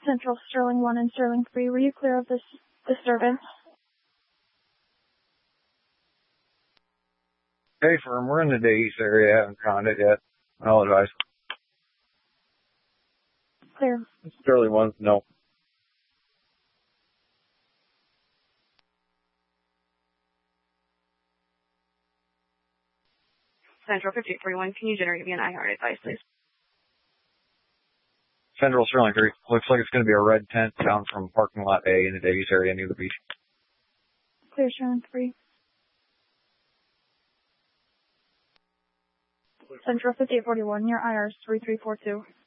Central Sterling 1 and Sterling 3, were you clear of this disturbance? Hey, firm, we're in the Day East area. I haven't found it yet. I'll advise. Clear. Sterling 1, no. Central 5841, can you generate me an iHeart advice, please? Central Sterling 3. Looks like it's going to be a red tent down from parking lot A in the Day East area near the beach. Clear, Sterling 3. Central 5841, your IR is 3342.